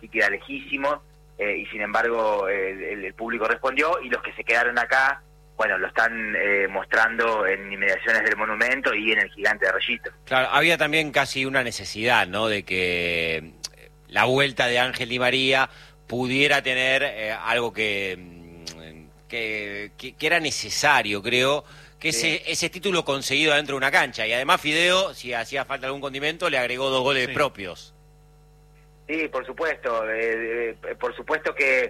así que era lejísimo, y sin embargo el público respondió, y los que se quedaron acá, bueno, lo están mostrando en inmediaciones del monumento y en el gigante de Rayito. Claro, había también casi una necesidad, ¿no?, de que la vuelta de Ángel Di María pudiera tener algo que era necesario, creo, que Sí. ese título conseguido dentro de una cancha. Y además Fideo, si hacía falta algún condimento, le agregó 2 goles propios. Sí, por supuesto que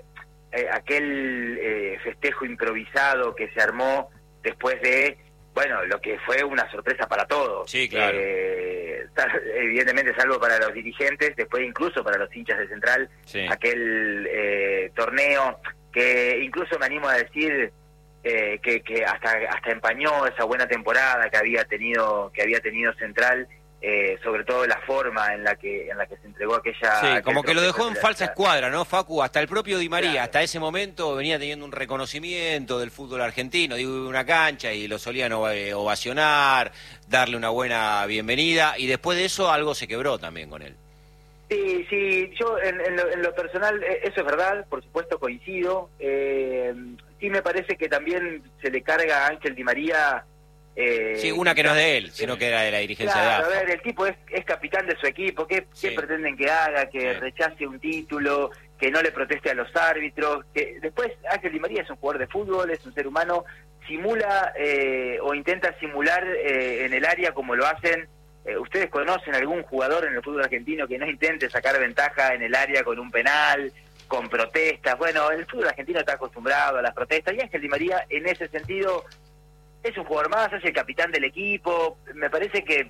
aquel festejo improvisado que se armó después de, bueno, lo que fue una sorpresa para todos. Sí, claro. Evidentemente, salvo para los dirigentes, después incluso para los hinchas de Central, Sí. aquel torneo que incluso me animo a decir que hasta empañó esa buena temporada que había tenido Central. Sobre todo la forma en la que se entregó aquella... Sí, como que lo dejó en falsa la... escuadra, ¿no, Facu? Hasta el propio Di María, Claro. hasta ese momento venía teniendo un reconocimiento del fútbol argentino, digo, una cancha, y lo solían ovacionar, darle una buena bienvenida, y después de eso algo se quebró también con él. Sí, yo en lo personal, eso es verdad, por supuesto coincido. Sí me parece que también se le carga a Ángel Di María... sí, una que no es de él, sino que era de la dirigencia claro, de AFA. a ver, el tipo es capitán de su equipo. ¿Qué pretenden que haga? Que rechace un título, que no le proteste a los árbitros. Que después Ángel Di María es un jugador de fútbol, es un ser humano, simula o intenta simular en el área como lo hacen. ¿Ustedes conocen algún jugador en el fútbol argentino que no intente sacar ventaja en el área con un penal, con protestas? Bueno, el fútbol argentino está acostumbrado a las protestas, y Ángel Di María en ese sentido... es un jugador más, es el capitán del equipo. Me parece que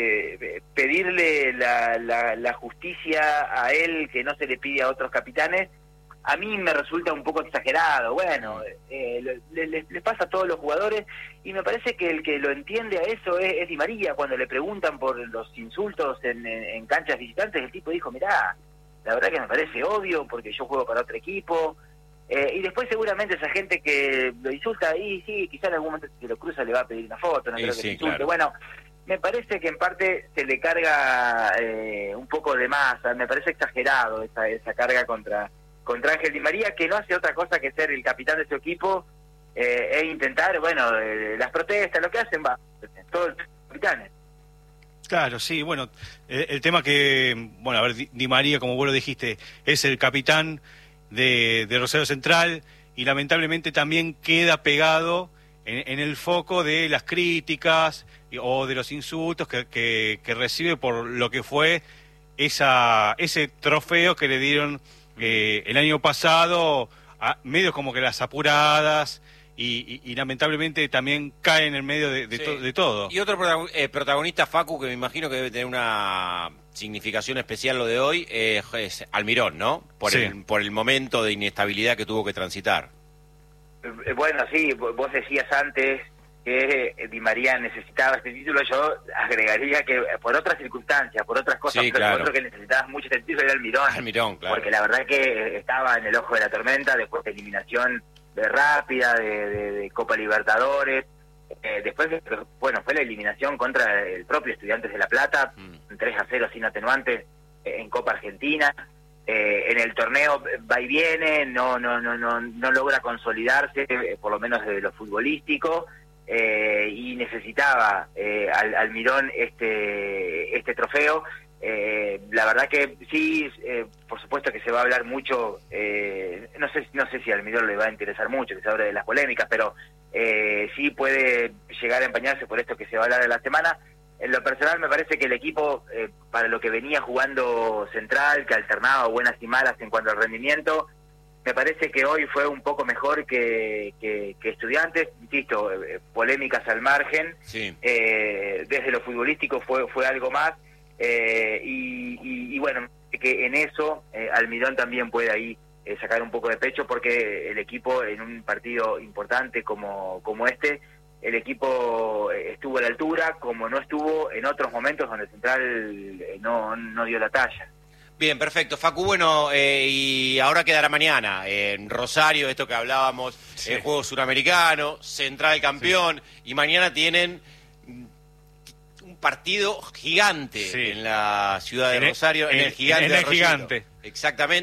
pedirle la justicia a él que no se le pide a otros capitanes, a mí me resulta un poco exagerado. Bueno, les pasa a todos los jugadores, y me parece que el que lo entiende a eso es Di María. Cuando le preguntan por los insultos en canchas visitantes, el tipo dijo, mirá, la verdad que me parece obvio porque yo juego para otro equipo. Y después seguramente esa gente que lo insulta, y sí, quizá en algún momento si lo cruza le va a pedir una foto, no creo que le insulte. Claro. Bueno, me parece que en parte se le carga un poco de más, me parece exagerado esa carga contra Ángel Di María, que no hace otra cosa que ser el capitán de su equipo e intentar, bueno, las protestas, lo que hacen, va, todos los capitanes. Claro, sí, bueno, el tema que, bueno, a ver, Di María, como vos lo dijiste, es el capitán de Rosario Central, y lamentablemente también queda pegado en el foco de las críticas o de los insultos que recibe por lo que fue ese trofeo que le dieron el año pasado, a medios como que las apuradas, y lamentablemente también cae en el medio de todo. Y otro protagonista, Facu, que me imagino que debe tener una significación especial lo de hoy, es Almirón, ¿no? Por el momento de inestabilidad que tuvo que transitar. Bueno, sí, vos decías antes que Di María necesitaba este título. Yo agregaría que por otras circunstancias, por otras cosas, pero claro, otro que necesitaba mucho este título era Almirón. Claro. Porque la verdad que estaba en el ojo de la tormenta después de eliminación rápida de Copa Libertadores. Después, bueno, fue la eliminación contra el propio Estudiantes de La Plata, 3-0 sin atenuantes en Copa Argentina. En el torneo va y viene, no logra consolidarse, por lo menos de lo futbolístico, y necesitaba Almirón este trofeo. La verdad que sí, por supuesto que se va a hablar mucho, no sé si a Almirón le va a interesar mucho que se hable de las polémicas, pero sí puede llegar a empañarse por esto que se va a hablar de la semana. En lo personal me parece que el equipo, para lo que venía jugando Central, que alternaba buenas y malas en cuanto al rendimiento, me parece que hoy fue un poco mejor que Estudiantes. Insisto, polémicas al margen, sí. Desde lo futbolístico fue algo más, y bueno, que en eso Almirón también puede ahí sacar un poco de pecho, porque el equipo en un partido importante como este, el equipo estuvo a la altura, como no estuvo en otros momentos donde Central no dio la talla. Bien, perfecto, Facu. Bueno, y ahora quedará mañana en Rosario, esto que hablábamos, el juego suramericano, Central campeón, y mañana tienen un partido gigante en la ciudad de Rosario, en el gigante. Exactamente. Exactamente.